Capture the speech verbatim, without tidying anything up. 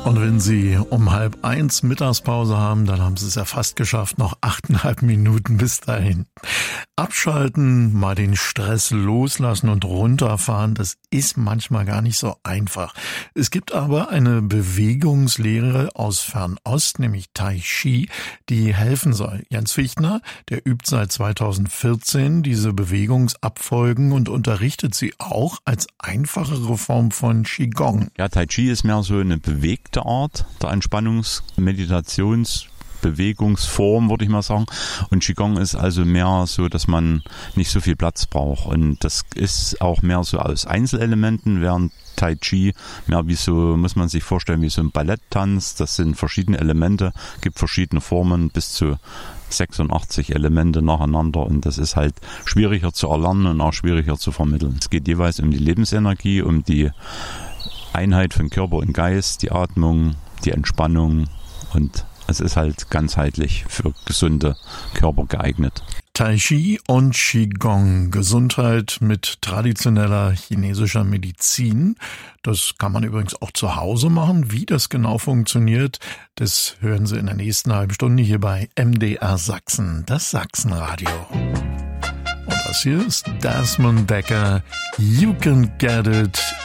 Und wenn Sie um halb eins Mittagspause haben, dann haben Sie es ja fast geschafft, noch achteinhalb Minuten bis dahin. Abschalten, mal den Stress loslassen und runterfahren, das ist manchmal gar nicht so einfach. Es gibt aber eine Bewegungslehre aus Fernost, nämlich Tai Chi, die helfen soll. Jens Fichtner, der übt seit zweitausendvierzehn diese Bewegungsabfolgen und unterrichtet sie auch als einfachere Form von Qigong. Ja, Tai Chi ist mehr so eine bewegte Art der Entspannungs-, Meditations-, Bewegungsform, würde ich mal sagen. Und Qigong ist also mehr so, dass man nicht so viel Platz braucht. Und das ist auch mehr so aus Einzelelementen, während Tai Chi mehr wie so, muss man sich vorstellen, wie so ein Balletttanz. Das sind verschiedene Elemente, gibt verschiedene Formen, bis zu sechsundachtzig Elemente nacheinander, und das ist halt schwieriger zu erlernen und auch schwieriger zu vermitteln. Es geht jeweils um die Lebensenergie, um die Einheit von Körper und Geist, die Atmung, die Entspannung, und es ist halt ganzheitlich für gesunde Körper geeignet. Tai Chi und Qigong, Gesundheit mit traditioneller chinesischer Medizin. Das kann man übrigens auch zu Hause machen. Wie das genau funktioniert, das hören Sie in der nächsten halben Stunde hier bei M D R Sachsen, das Sachsenradio. Und das hier ist Desmond Dekker, You Can Get It